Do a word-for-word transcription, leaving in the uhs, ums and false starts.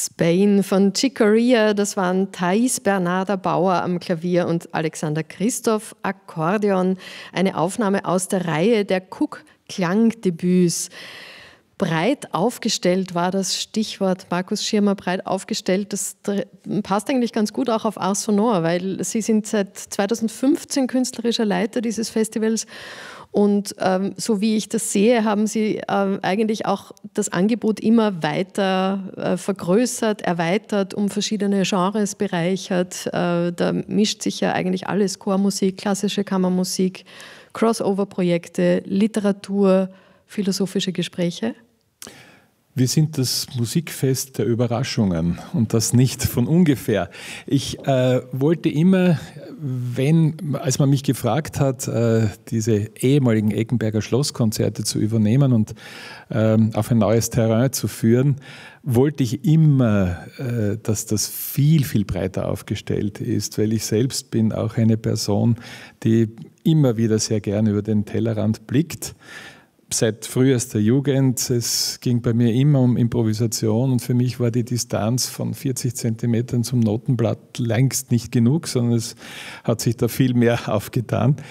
Spain von Chick Corea. Das waren Thais Bernarda Bauer am Klavier und Alexander Christoph Akkordeon. Eine Aufnahme aus der Reihe der Cook-Klangdebüts. Breit aufgestellt war das Stichwort, Markus Schirmer, breit aufgestellt. Das passt eigentlich ganz gut auch auf Ars Sonor, weil Sie sind seit zweitausendfünfzehn künstlerischer Leiter dieses Festivals. Und ähm, so wie ich das sehe, haben Sie äh, eigentlich auch das Angebot immer weiter äh, vergrößert, erweitert, um verschiedene Genres bereichert. Äh, da mischt sich ja eigentlich alles: Chormusik, klassische Kammermusik, Crossover-Projekte, Literatur, philosophische Gespräche. Wir sind das Musikfest der Überraschungen und das nicht von ungefähr. Ich äh, wollte immer, wenn, als man mich gefragt hat, äh, diese ehemaligen Eckenberger Schlosskonzerte zu übernehmen und äh, auf ein neues Terrain zu führen, wollte ich immer, äh, dass das viel, viel breiter aufgestellt ist, weil ich selbst bin auch eine Person, die immer wieder sehr gerne über den Tellerrand blickt. Seit frühester Jugend, es ging bei mir immer um Improvisation und für mich war die Distanz von vierzig Zentimetern zum Notenblatt längst nicht genug, sondern es hat sich da viel mehr aufgetan.